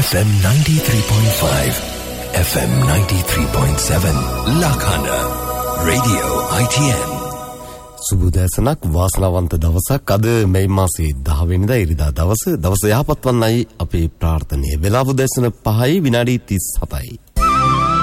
FM 93.5, FM 93.7, Lakhana, Radio ITN. සුබදෑසනක් වාසනාවන්ත දවසක්. අද මේ මාසේ 10 වෙනිදා ඉරිදා දවස යහපත් වන්නයි අපේ ප්‍රාර්ථනය. වෙලාව දැසන 5:37යි.